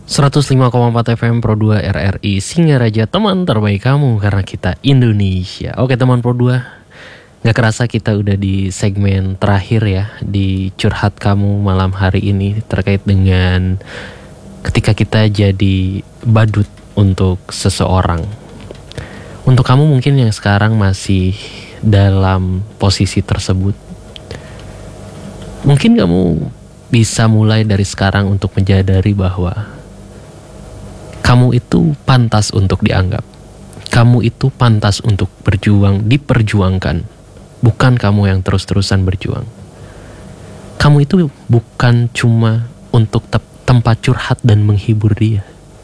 105,4 FM Pro 2 RRI Singaraja, teman terbaik kamu karena kita Indonesia. Oke teman Pro 2, gak kerasa kita udah di segmen terakhir ya, di curhat kamu malam hari ini terkait dengan ketika kita jadi badut untuk seseorang. Untuk kamu mungkin yang sekarang masih dalam posisi tersebut, mungkin kamu bisa mulai dari sekarang untuk menyadari bahwa kamu itu pantas untuk dianggap. Kamu itu pantas untuk berjuang, diperjuangkan. Bukan kamu yang terus-terusan berjuang. Kamu itu bukan cuma untuk tempat curhat dan menghibur dia.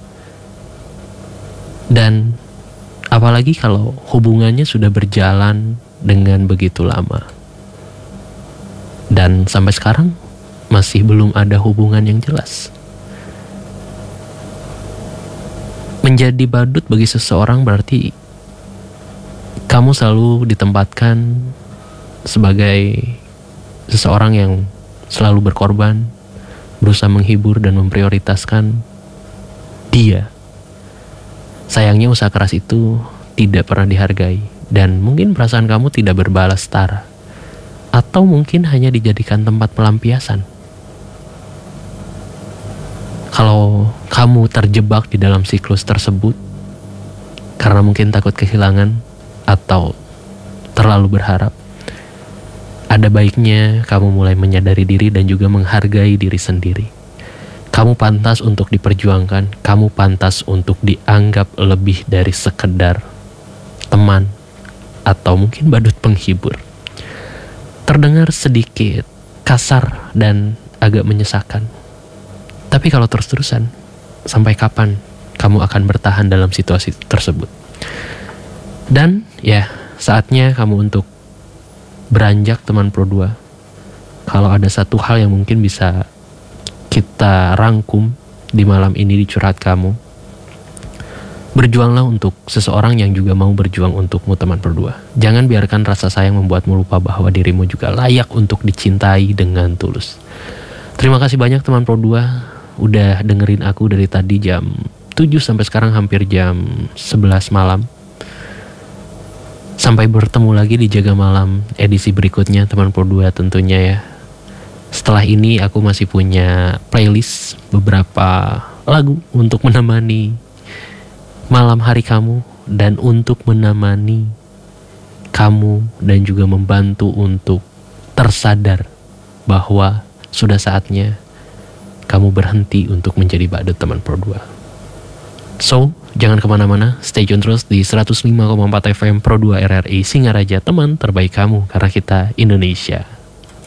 Dan apalagi kalau hubungannya sudah berjalan dengan begitu lama. Dan sampai sekarang masih belum ada hubungan yang jelas. Menjadi badut bagi seseorang berarti kamu selalu ditempatkan sebagai seseorang yang selalu berkorban, berusaha menghibur dan memprioritaskan dia. Sayangnya usaha keras itu tidak pernah dihargai, dan mungkin perasaan kamu tidak berbalas setara, atau mungkin hanya dijadikan tempat pelampiasan. Kalau kamu terjebak di dalam siklus tersebut karena mungkin takut kehilangan atau terlalu berharap, ada baiknya kamu mulai menyadari diri dan juga menghargai diri sendiri. Kamu pantas untuk diperjuangkan, kamu pantas untuk dianggap lebih dari sekedar teman atau mungkin badut penghibur. Terdengar sedikit kasar dan agak menyesakan. Tapi kalau terus-terusan, sampai kapan kamu akan bertahan dalam situasi tersebut? Dan ya, saatnya kamu untuk beranjak teman Pro 2. Kalau ada satu hal yang mungkin bisa kita rangkum di malam ini di curhat kamu, berjuanglah untuk seseorang yang juga mau berjuang untukmu teman Pro 2. Jangan biarkan rasa sayang membuatmu lupa bahwa dirimu juga layak untuk dicintai dengan tulus. Terima kasih banyak teman Pro 2 udah dengerin aku dari tadi jam 7 sampai sekarang hampir jam 11 malam. Sampai bertemu lagi di Jaga Malam edisi berikutnya teman Pro 2 tentunya ya. Setelah ini aku masih punya playlist beberapa lagu untuk menemani malam hari kamu dan untuk menemani kamu dan juga membantu untuk tersadar bahwa sudah saatnya kamu berhenti untuk menjadi badut teman Pro 2. So, jangan kemana-mana, stay tune terus di 105,4 FM Pro 2 RRI Singaraja, teman terbaik kamu karena kita Indonesia.